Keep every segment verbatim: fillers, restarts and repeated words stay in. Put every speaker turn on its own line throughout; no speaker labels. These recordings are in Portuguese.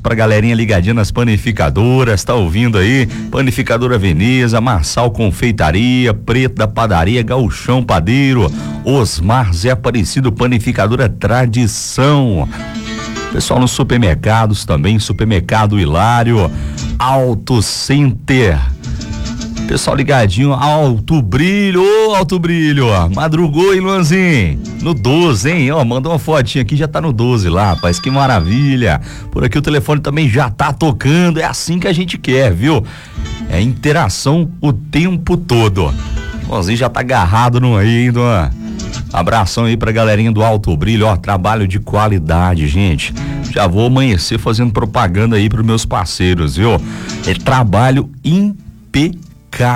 pra galerinha ligadinha nas panificadoras, tá ouvindo aí? Panificadora Veneza, Marçal Confeitaria, Preto da Padaria, Gauchão Padeiro, Osmar Zé Aparecido, Panificadora Tradição. Pessoal nos supermercados também, Supermercado Hilário, Auto Center. Pessoal ligadinho, Alto Brilho, ô Alto Brilho, ó, madrugou, hein, Luanzinho? No doze, hein? Ó, mandou uma fotinha aqui, já tá no doze lá, rapaz, que maravilha. Por aqui o telefone também já tá tocando, é assim que a gente quer, viu? É interação o tempo todo. Luanzinho já tá agarrado no aí, hein, ó. Abração aí pra galerinha do Alto Brilho, ó, trabalho de qualidade, gente. Já vou amanhecer fazendo propaganda aí pros meus parceiros, viu? É trabalho impecável.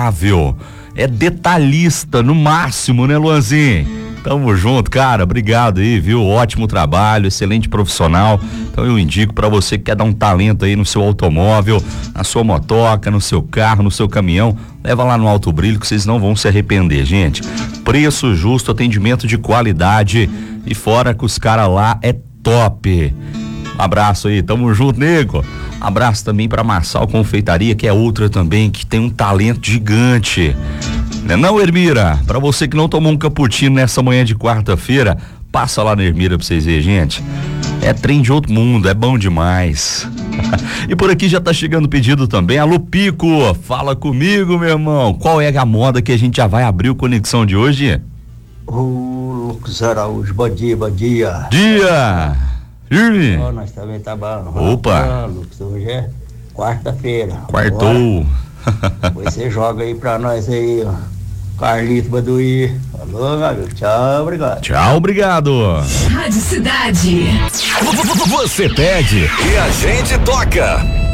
É detalhista no máximo, né, Luanzinho? Tamo junto, cara, obrigado aí, viu? Ótimo trabalho, excelente profissional. Então eu indico pra você que quer dar um talento aí no seu automóvel, na sua motoca, no seu carro, no seu caminhão, leva lá no Alto Brilho que vocês não vão se arrepender, gente. Preço justo, atendimento de qualidade e fora que os caras lá é top. Um abraço aí, tamo junto, nego. Abraço também pra Marçal Confeitaria, que é outra também, que tem um talento gigante. Não é não, Ermira? Pra você que não tomou um cappuccino nessa manhã de quarta-feira, passa lá na Ermira pra vocês verem, gente. É trem de outro mundo, é bom demais. E por aqui já tá chegando o pedido também. Alô, Pico, fala comigo, meu irmão. Qual é a moda que a gente já vai abrir o Conexão de hoje?
Ô, Lucas Araújo, bom dia, bom dia.
Dia! Firme.
Oh, nós também tá bom.
Opa.
Ah, Lucas, hoje é quarta-feira.
Quartou.
Depois você joga aí pra nós aí, ó. Carlito Baduí. Alô, meu amigo. Tchau, obrigado.
Tchau, obrigado.
Rádio Cidade.
Você pede e a gente toca.